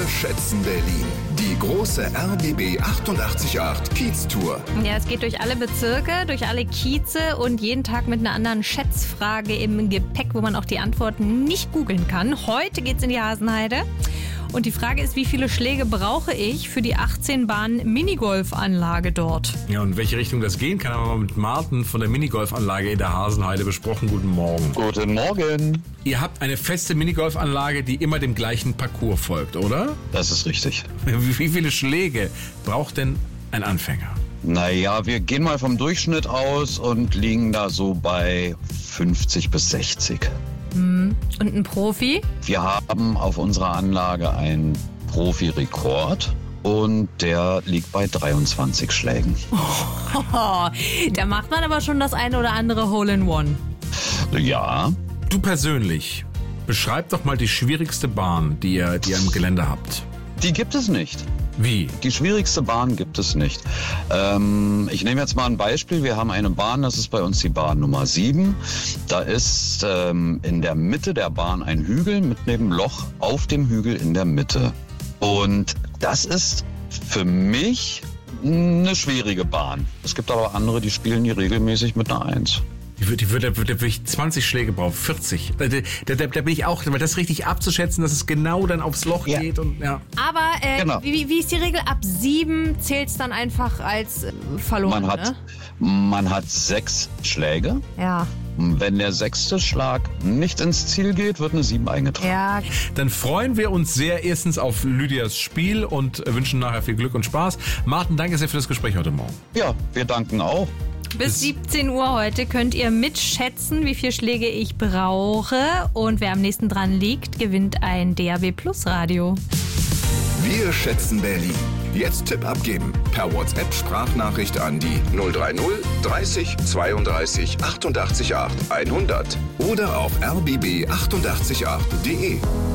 schätzen Berlin. Die große RBB 888 Kiez-Tour. Ja, es geht durch alle Bezirke, durch alle Kieze und jeden Tag mit einer anderen Schätzfrage im Gepäck, wo man auch die Antworten nicht googeln kann. Heute geht's in die Hasenheide. Und die Frage ist, wie viele Schläge brauche ich für die 18-Bahn-Minigolfanlage dort? Ja, und in welche Richtung das gehen kann, haben wir mit Martin von der Minigolfanlage in der Hasenheide besprochen. Guten Morgen. Guten Morgen. Ihr habt eine feste Minigolfanlage, die immer dem gleichen Parcours folgt, oder? Das ist richtig. Wie viele Schläge braucht denn ein Anfänger? Naja, wir gehen mal vom Durchschnitt aus und liegen da so bei 50 bis 60. Und ein Profi? Wir haben auf unserer Anlage einen Profi-Rekord und der liegt bei 23 Schlägen. Da macht man aber schon das eine oder andere Hole-in-One. Ja. Du persönlich, beschreib doch mal die schwierigste Bahn, die ihr im Gelände habt. Die gibt es nicht. Wie? Die schwierigste Bahn gibt es nicht. Ich nehme jetzt mal ein Beispiel. Wir haben eine Bahn, das ist bei uns die Bahn Nummer 7. Da ist in der Mitte der Bahn ein Hügel mit einem Loch auf dem Hügel in der Mitte. Und das ist für mich eine schwierige Bahn. Es gibt aber andere, die spielen die regelmäßig mit einer 1. Die würde wirklich 20 Schläge brauchen, 40. Da bin ich auch, weil das richtig abzuschätzen, dass es genau dann aufs Loch geht. Und, ja. Aber Genau. wie ist die Regel? Ab 7 zählt es dann einfach als verloren, Man hat 6 Schläge. Ja. Wenn der 6. Schlag nicht ins Ziel geht, wird eine 7 eingetragen. Ja. Dann freuen wir uns sehr erstens auf Lydias Spiel und wünschen nachher viel Glück und Spaß. Martin, danke sehr für das Gespräch heute Morgen. Ja, wir danken auch. Bis 17 Uhr heute könnt ihr mitschätzen, wie viele Schläge ich brauche. Und wer am nächsten dran liegt, gewinnt ein DAB Plus Radio. Wir schätzen Berlin. Jetzt Tipp abgeben. Per WhatsApp-Sprachnachricht an die 030 30 32 88 8 100. Oder auf rbb888.de.